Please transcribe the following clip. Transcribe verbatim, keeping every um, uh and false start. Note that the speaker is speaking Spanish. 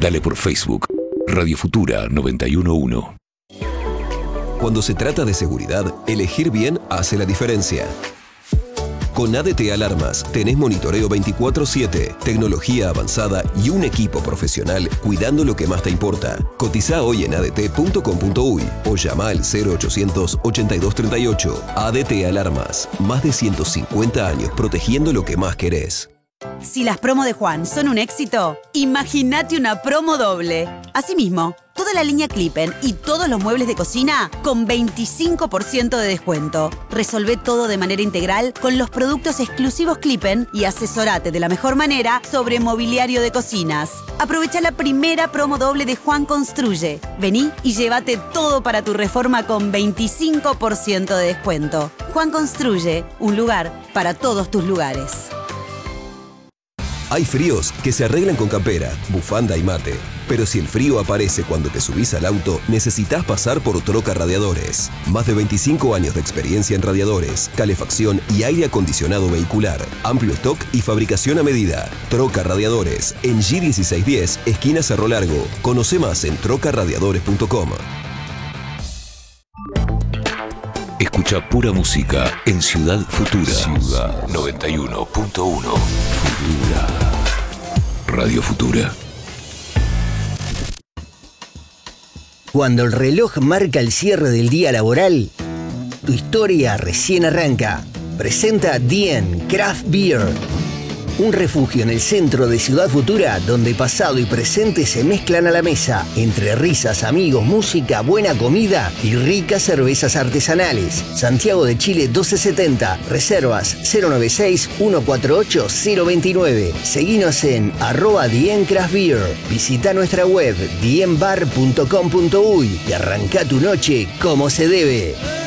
Dale por Facebook. Radio Futura noventa y uno punto uno. Cuando se trata de seguridad, elegir bien hace la diferencia. Con A D T Alarmas tenés monitoreo veinticuatro siete, tecnología avanzada y un equipo profesional cuidando lo que más te importa. Cotizá hoy en a d t punto com punto u y o llama al cero ochocientos ochenta y dos treinta y ocho. A D T Alarmas, más de ciento cincuenta años protegiendo lo que más querés. Si las promos de Juan son un éxito, imagínate una promo doble. Asimismo, toda la línea Clippen y todos los muebles de cocina con veinticinco por ciento de descuento. Resolvé todo de manera integral con los productos exclusivos Clippen y asesorate de la mejor manera sobre mobiliario de cocinas. Aprovecha la primera promo doble de Juan Construye. Vení y llévate todo para tu reforma con veinticinco por ciento de descuento. Juan Construye, un lugar para todos tus lugares. Hay fríos que se arreglan con campera, bufanda y mate. Pero si el frío aparece cuando te subís al auto, necesitas pasar por Troca Radiadores. Más de veinticinco años de experiencia en radiadores, calefacción y aire acondicionado vehicular. Amplio stock y fabricación a medida. Troca Radiadores, en G dieciséis diez, esquina Cerro Largo. Conoce más en troca radiadores punto com. Escucha pura música en Ciudad Futura. Ciudad noventa y uno punto uno. Futura. Radio Futura. Cuando el reloj marca el cierre del día laboral, tu historia recién arranca. Presenta Dien Craft Beer, un refugio en el centro de Ciudad Futura donde pasado y presente se mezclan a la mesa, entre risas, amigos, música, buena comida y ricas cervezas artesanales. Santiago de Chile doce setenta, reservas cero noventa y seis, ciento cuarenta y ocho, cero veintinueve. Seguinos en arroba Dien Craft Beer. Visita nuestra web dien bar punto com punto u y arranca tu noche como se debe.